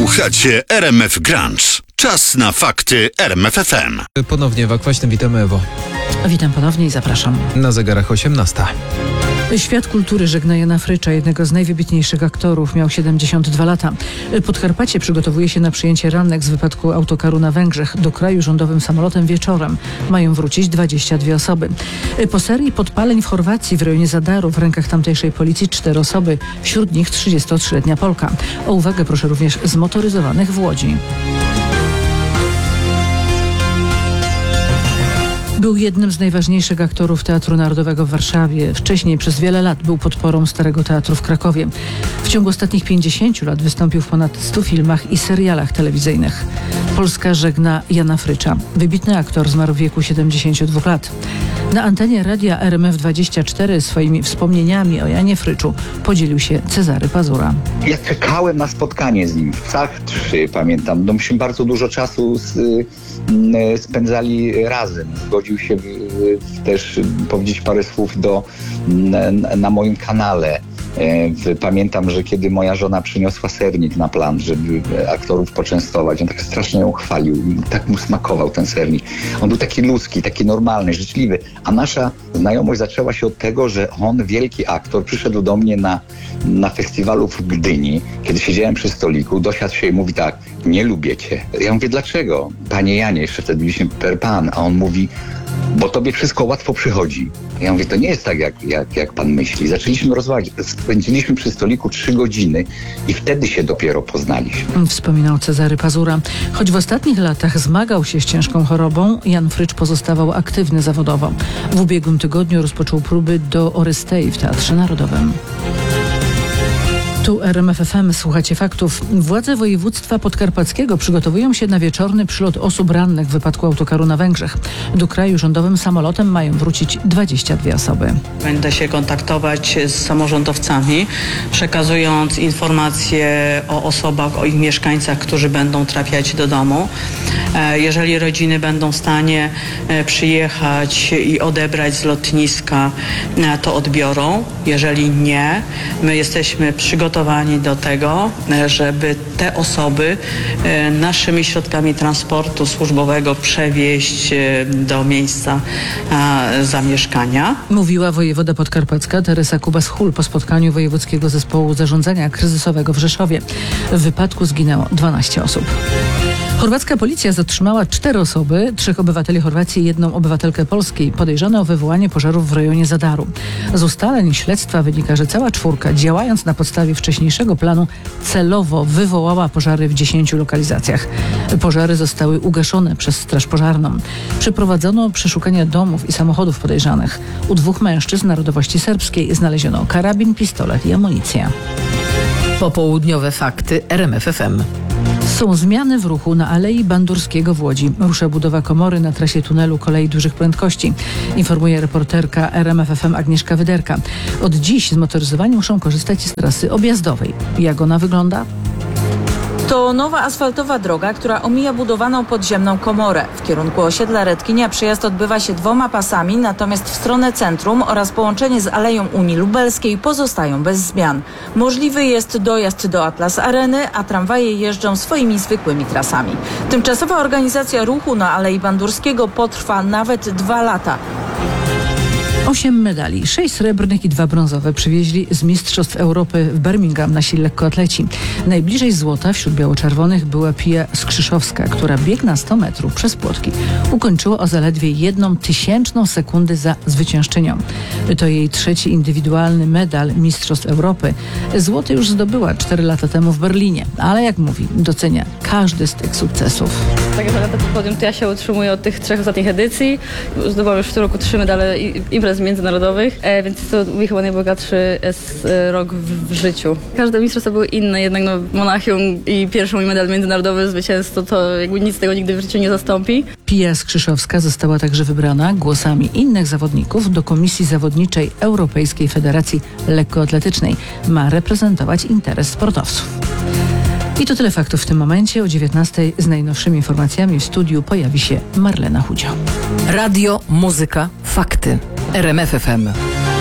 Słuchacie RMF Grunge. Czas na fakty RMF FM. Ponownie w Akwaśnym witamy, Ewo. Witam ponownie i zapraszam. Na zegarach 18. Świat kultury żegna Jana Frycza, jednego z najwybitniejszych aktorów. Miał 72 lata. Podkarpacie przygotowuje się na przyjęcie rannych z wypadku autokaru na Węgrzech. Do kraju rządowym samolotem wieczorem mają wrócić 22 osoby. Po serii podpaleń w Chorwacji w rejonie Zadaru w rękach tamtejszej policji 4 osoby. Wśród nich 33-letnia Polka. O uwagę proszę również zmotoryzowanych w Łodzi. Był jednym z najważniejszych aktorów Teatru Narodowego w Warszawie. Wcześniej przez wiele lat był podporą Starego Teatru w Krakowie. W ciągu ostatnich 50 lat wystąpił w ponad 100 filmach i serialach telewizyjnych. Polska żegna Jana Frycza. Wybitny aktor zmarł w wieku 72 lat. Na antenie radia RMF24 swoimi wspomnieniami o Janie Fryczu podzielił się Cezary Pazura. Ja czekałem na spotkanie z nim. Cach 3, pamiętam. No, myśmy bardzo dużo czasu spędzali razem. Zgodził się też powiedzieć parę słów na moim kanale. Pamiętam, że kiedy moja żona przyniosła sernik na plan, żeby aktorów poczęstować, on tak strasznie ją chwalił. Tak mu smakował ten sernik. On był taki ludzki, taki normalny, życzliwy. A nasza znajomość zaczęła się od tego, że on, wielki aktor, przyszedł do mnie na festiwalu w Gdyni, kiedy siedziałem przy stoliku, dosiadł się i mówi tak: nie lubię cię. Ja mówię, dlaczego? Panie Janie, jeszcze wtedy byliśmy per pan, a on mówi: bo tobie wszystko łatwo przychodzi. Ja mówię, to nie jest tak, jak pan myśli. Zaczęliśmy rozmawiać. Spędziliśmy przy stoliku 3 godziny i wtedy się dopiero poznaliśmy. Wspominał Cezary Pazura. Choć w ostatnich latach zmagał się z ciężką chorobą, Jan Frycz pozostawał aktywny zawodowo. W ubiegłym tygodniu rozpoczął próby do Orystei w Teatrze Narodowym. Tu RMF FM, słuchacie faktów. Władze województwa podkarpackiego przygotowują się na wieczorny przylot osób rannych w wypadku autokaru na Węgrzech. Do kraju rządowym samolotem mają wrócić 22 osoby. Będę się kontaktować z samorządowcami, przekazując informacje o osobach, o ich mieszkańcach, którzy będą trafiać do domu. Jeżeli rodziny będą w stanie przyjechać i odebrać z lotniska, to odbiorą. Jeżeli nie, my jesteśmy przygotowani do tego, żeby te osoby naszymi środkami transportu służbowego przewieźć do miejsca zamieszkania. Mówiła wojewoda podkarpacka Teresa Kubas-Hul po spotkaniu Wojewódzkiego Zespołu Zarządzania Kryzysowego w Rzeszowie. W wypadku zginęło 12 osób. Chorwacka policja zatrzymała 4 osoby, 3 obywateli Chorwacji i 1 obywatelkę Polski, podejrzane o wywołanie pożarów w rejonie Zadaru. Z ustaleń śledztwa wynika, że cała 4, działając na podstawie wcześniejszego planu, celowo wywołała pożary w 10 lokalizacjach. Pożary zostały ugaszone przez Straż Pożarną. Przeprowadzono przeszukania domów i samochodów podejrzanych. U 2 mężczyzn narodowości serbskiej znaleziono karabin, pistolet i amunicję. Popołudniowe fakty RMF FM. Są zmiany w ruchu na Alei Bandurskiego w Łodzi. Rusza budowa komory na trasie tunelu kolei dużych prędkości. Informuje reporterka RMF FM Agnieszka Wyderka. Od dziś zmotoryzowani muszą korzystać z trasy objazdowej. Jak ona wygląda? To nowa asfaltowa droga, która omija budowaną podziemną komorę. W kierunku osiedla Redkinia przejazd odbywa się 2 pasami, natomiast w stronę centrum oraz połączenie z Aleją Unii Lubelskiej pozostają bez zmian. Możliwy jest dojazd do Atlas Areny, a tramwaje jeżdżą swoimi zwykłymi trasami. Tymczasowa organizacja ruchu na Alei Bandurskiego potrwa nawet 2 lata. 8 medali, 6 srebrnych i 2 brązowe przywieźli z Mistrzostw Europy w Birmingham nasi lekkoatleci. Najbliżej złota wśród biało-czerwonych była Pia Skrzyszowska, która bieg na 100 metrów przez płotki ukończyła o zaledwie 1/1000 sekundy za zwyciężczynią. To jej 3. indywidualny medal Mistrzostw Europy. Złoty już zdobyła 4 lata temu w Berlinie, ale jak mówi, docenia każdy z tych sukcesów. Tak naprawdę po podium to ja się utrzymuję od tych 3 ostatnich edycji. Zdobyłam już w tym roku 3 medale imprez międzynarodowych, więc to mój chyba najbogatszy rok w życiu. Każde mistrzostwa były inne, jednak Monachium i pierwszy mój medal międzynarodowy, zwycięstwo, to jakby nic tego nigdy w życiu nie zastąpi. Pia Skrzyszowska została także wybrana głosami innych zawodników do Komisji Zawodniczej Europejskiej Federacji Lekkoatletycznej. Ma reprezentować interes sportowców. I to tyle faktów w tym momencie. O 19:00 z najnowszymi informacjami w studiu pojawi się Marlena Chudzio. Radio, muzyka, fakty. RMF FM.